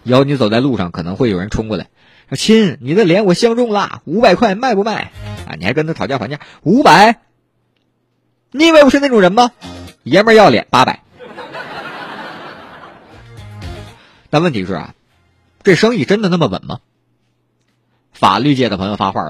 以后你走在路上可能会有人冲过来说，亲，你的脸我相中了，500块卖不卖啊？你还跟他讨价还价，500？你以为我是那种人吗？爷们儿要脸800。但问题是啊，这生意真的那么稳吗？法律界的朋友发话了，